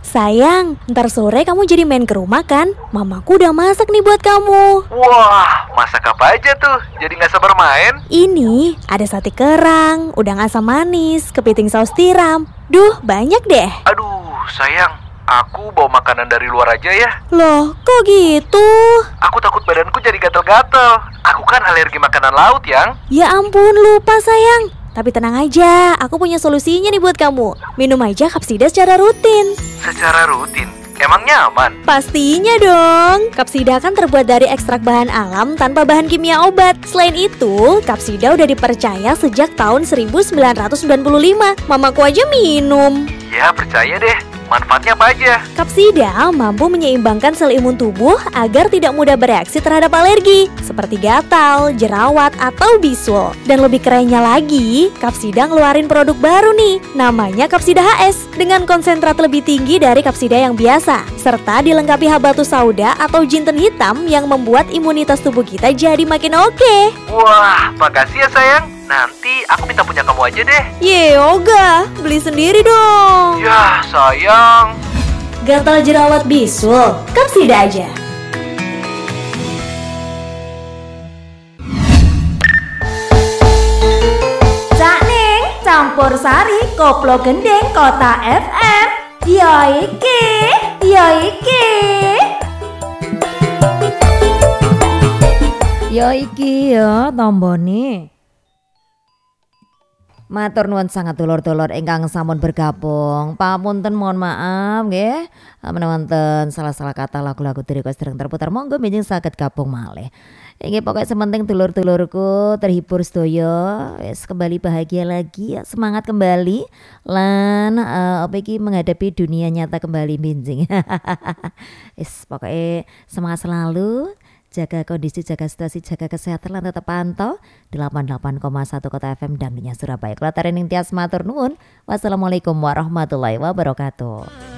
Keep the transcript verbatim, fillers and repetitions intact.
Sayang, ntar sore kamu jadi main ke rumah kan? Mamaku udah masak nih buat kamu. Wah, masak apa aja tuh? Jadi gak sabar main? Ini ada sate kerang, udang asam manis, kepiting saus tiram. Duh, banyak deh. Aduh, sayang, aku bawa makanan dari luar aja ya. Loh, kok gitu? Aku takut badanku jadi gatel-gatel. Aku kan alergi makanan laut, Yang. Ya ampun, lupa sayang. Tapi tenang aja, aku punya solusinya nih buat kamu. Minum aja Kapsida secara rutin. Secara rutin? Emangnya aman? Pastinya dong. Kapsida kan terbuat dari ekstrak bahan alam tanpa bahan kimia obat. Selain itu, Kapsida udah dipercaya sejak tahun seribu sembilan ratus sembilan puluh lima. Mamaku aja minum. Ya, percaya deh. Manfaatnya apa aja? Kapsida mampu menyeimbangkan sel imun tubuh agar tidak mudah bereaksi terhadap alergi seperti gatal, jerawat, atau bisul. Dan lebih kerennya lagi, Kapsida ngeluarin produk baru nih, namanya Kapsida H S dengan konsentrat lebih tinggi dari Kapsida yang biasa, serta dilengkapi habatus sauda atau jinten hitam yang membuat imunitas tubuh kita jadi makin oke. Wah, makasih ya sayang. Nanti aku minta punya kamu aja deh. Ye, Oga, beli sendiri dong. Ya, sayang. Gatal jerawat bisul, Kapsida aja. Cak Ning, campur sari koplo gendeng Kota F M. Yo iki, yo iki. Yo iki ya tombone. Matur nuwun sangat dulur-dulur ingkang sampun bergabung. Pamunten mohon maaf nggih. Menawi wonten salah-salah kata lagu-lagu diriko sedherek terputar monggo benjing saged gabung malih. Inggih pokoke sementing dulur-dulurku terhibur sedaya, wis kembali bahagia lagi, semangat kembali lan uh, apa iki menghadapi dunia nyata kembali benjing. Wis pokoke semangat selalu. Jaga kondisi, jaga situasi, jaga kesehatan lan tetap pantau delapan puluh delapan koma satu Kota F M Dangdunya Surabaya. Kula tarening tias matur nuwun. Wassalamualaikum warahmatullahi wabarakatuh.